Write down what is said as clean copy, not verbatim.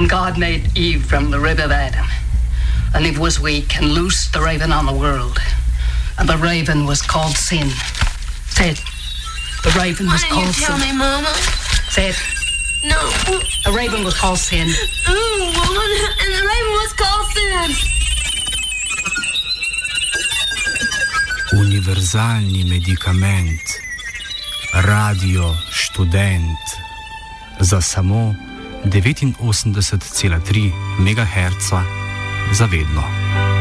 And God made Eve from the rib of Adam. And Eve was weak and loosed the raven on the world. And the raven was called sin. Say it. The raven was called sin. Why didn't you tell me, Mama? Say it. No. The raven was called sin. Woman, and the raven was called sin. Univerzalni medikament. Radio Študent. Za samo 89,3 MHz. Zavedno.